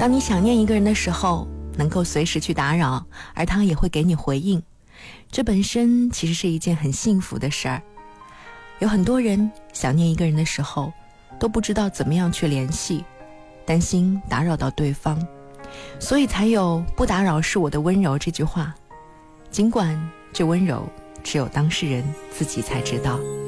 当你想念一个人的时候，能够随时去打扰，而他也会给你回应，这本身其实是一件很幸福的事儿。有很多人想念一个人的时候都不知道怎么样去联系，担心打扰到对方，所以才有不打扰是我的温柔这句话，尽管这温柔只有当事人自己才知道。